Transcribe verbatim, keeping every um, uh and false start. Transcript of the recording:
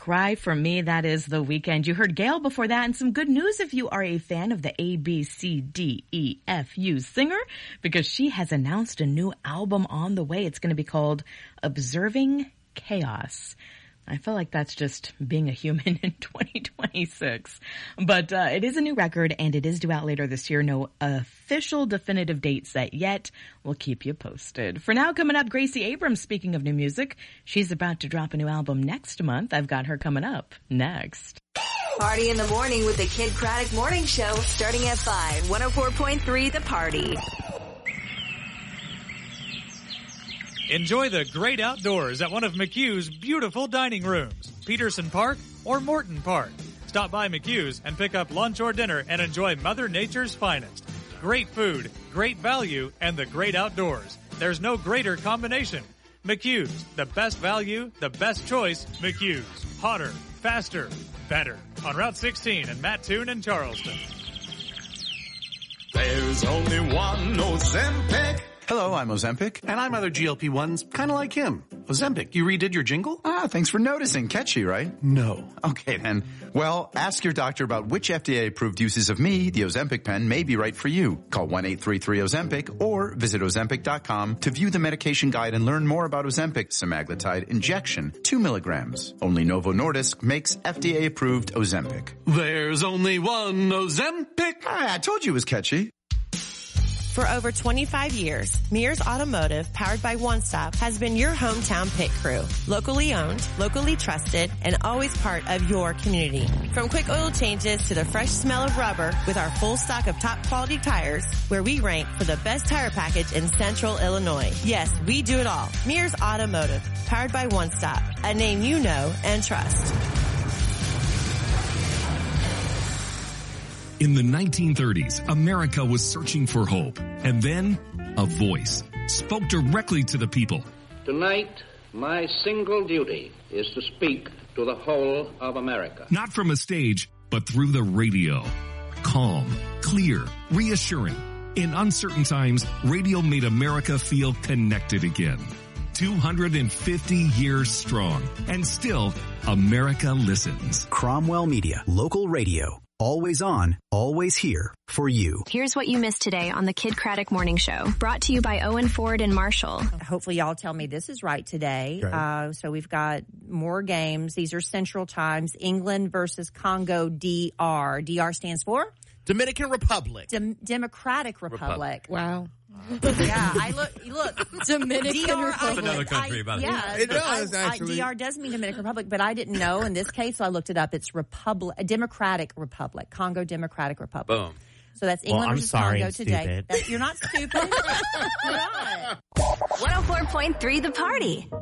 Cry for Me. That is The Weeknd. You heard Gail before that, and some good news if you are a fan of the A B C D E F U singer, because she has announced a new album on the way. It's going to be called Observing Chaos. I feel like that's just being a human in twenty twenty-six. But uh, it is a new record, and it is due out later this year. No official definitive date set yet. We'll keep you posted. For now, coming up, Gracie Abrams, speaking of new music, she's about to drop a new album next month. I've got her coming up next. Party in the morning with the Kid Craddock Morning Show, starting at five. one oh four point three The Party. Enjoy the great outdoors at one of McHugh's beautiful dining rooms, Peterson Park or Morton Park. Stop by McHugh's and pick up lunch or dinner and enjoy Mother Nature's finest. Great food, great value, and the great outdoors. There's no greater combination. McHugh's, the best value, the best choice, McHugh's. Hotter, faster, better. On Route sixteen in Mattoon and Charleston. There's only one Ozempic. Hello, I'm Ozempic. And I'm other G L P ones, kind of like him. Ozempic, you redid your jingle? Ah, thanks for noticing. Catchy, right? No. Okay, then. Well, ask your doctor about which F D A-approved uses of me, the Ozempic pen, may be right for you. Call one eight three three Ozempic or visit Ozempic dot com to view the medication guide and learn more about Ozempic semaglutide injection, two milligrams. Only Novo Nordisk makes F D A-approved Ozempic. There's only one Ozempic. Ah, I told you it was catchy. For over twenty-five years, Mears Automotive, powered by One Stop, has been your hometown pit crew. Locally owned, locally trusted, and always part of your community. From quick oil changes to the fresh smell of rubber, with our full stock of top quality tires, where we rank for the best tire package in Central Illinois. Yes, we do it all. Mears Automotive, powered by One Stop, a name you know and trust. In the nineteen thirties, America was searching for hope. And then, a voice spoke directly to the people. Tonight, my single duty is to speak to the whole of America. Not from a stage, but through the radio. Calm, clear, reassuring. In uncertain times, radio made America feel connected again. two hundred fifty years strong. And still, America listens. Cromwell Media, local radio. Always on, always here for you. Here's what you missed today on the Kid Craddock Morning Show. Brought to you by Owen Ford and Marshall. Hopefully y'all tell me this is right today. Okay. Uh, so we've got more games. These are Central Times. England versus Congo D R. D R stands for? Dominican Republic. Dem- Democratic Republic. Republic. Wow. Yeah, I look, look. Dominican D R, Republic. That's another country, by the way. Yeah, It does, I, actually. I, D R does mean Dominican Republic, but I didn't know in this case, so I looked it up. It's Republic, a Democratic Republic, Congo Democratic Republic. Boom. So that's England Well, I'm versus sorry, Congo I'm today. stupid. That, you're not stupid. You're not. one oh four point three The Party.